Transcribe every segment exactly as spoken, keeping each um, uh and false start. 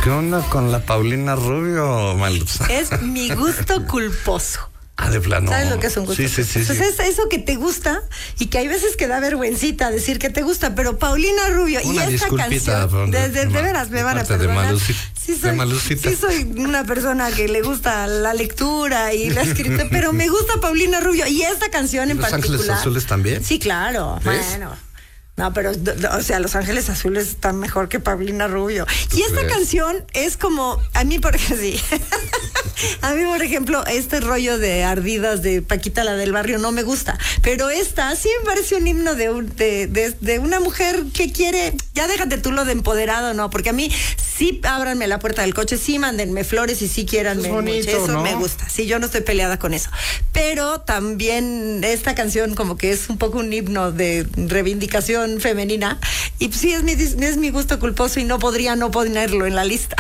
¿Qué onda con la Paulina Rubio, Malusa? Es mi gusto culposo. Ah, de plano. ¿Sabes lo que es un gusto? Sí, sí, sí. Pues sí. es eso que te gusta y que hay veces que da vergüencita decir que te gusta, pero Paulina Rubio Una y esta canción, pero, de, de, de veras me van a perdonar. De Malucita. Sí soy, de Malucita. sí soy una persona que le gusta la lectura y la escritura, pero me gusta Paulina Rubio y esta canción en ¿Los particular. Ángeles Azules también? Sí, claro. ¿Ves? Bueno. No, pero, o sea, Los Ángeles Azules están mejor que Paulina Rubio. Y esta crees? canción es como, a mí, por ejemplo, sí. A mí, por ejemplo, este rollo de ardidas de Paquita la del barrio no me gusta. Pero esta sí me parece un himno de, un, de, de, de una mujer que quiere, ya déjate tú lo de empoderado, ¿no? Porque a mí sí ábranme la puerta del coche, sí mándenme flores y sí quieranme. Es bonito, eso ¿no? me gusta. Sí, yo no estoy peleada con eso. Pero también esta canción como que es un poco un himno de reivindicación femenina y pues sí es mi, es mi gusto culposo y no podría no ponerlo en la lista.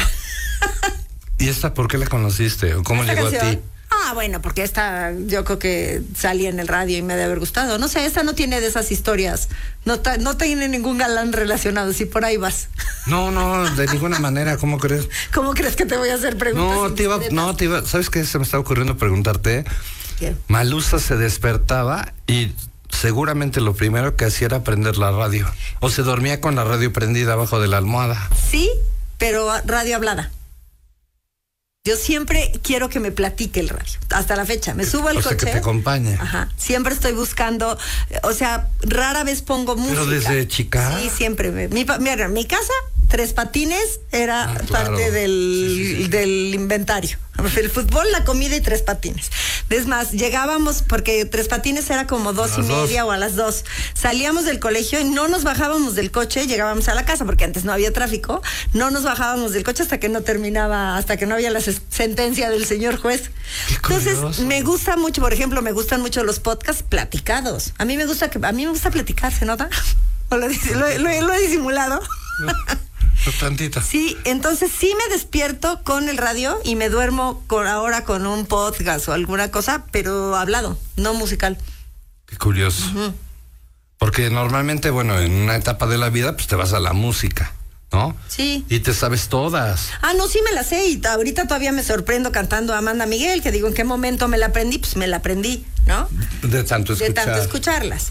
¿Y esta por qué la conociste? ¿O cómo ¿Esta llegó canción? a ti? Ah, bueno, porque esta yo creo que salía en el radio y me debe haber gustado. No sé, esta no tiene de esas historias. No, ta, no tiene ningún galán relacionado, si por ahí vas. No, no, de ninguna manera, ¿cómo crees? ¿Cómo crees que te voy a hacer preguntas? No, te iba, no, te iba, ¿sabes qué? Se me estaba ocurriendo preguntarte. ¿Qué? Malusa se despertaba y seguramente lo primero que hacía era prender la radio. O se dormía con la radio prendida abajo de la almohada. Sí, pero radio hablada. Yo siempre quiero que me platique el radio. Hasta la fecha. Me subo al o coche. sea, que te acompañe. Ajá. Siempre estoy buscando. O sea, rara vez pongo música. Pero desde chica. Sí, siempre. Me, mi, mira, mi casa, Tres Patines era Ah, claro. parte del, Sí, sí, sí. del inventario. El fútbol, la comida y Tres Patines. Es más, llegábamos, porque Tres Patines era como dos A y las media dos. o a las dos. Salíamos del colegio y no nos bajábamos del coche, llegábamos a la casa, porque antes no había tráfico. No nos bajábamos del coche hasta que no terminaba, hasta que no había la ses- sentencia del señor juez. Qué Entonces, curioso. me gusta mucho, por ejemplo, me gustan mucho los podcasts platicados. A mí me gusta que, a mí me gusta platicar, ¿se nota? ¿O lo, dice- lo, lo- lo he disimulado? No, tantito. Sí, entonces sí me despierto con el radio y me duermo con, ahora con un podcast o alguna cosa, pero hablado, no musical. Qué curioso. Ujú. Porque normalmente, bueno, en una etapa de la vida, pues te vas a la música, ¿no? Sí. Y te sabes todas. Ah, no, sí me la sé y ahorita todavía me sorprendo cantando a Amanda Miguel, que digo, ¿en qué momento me la aprendí? Pues me la aprendí, ¿no? De tanto De escuchar. tanto escucharlas.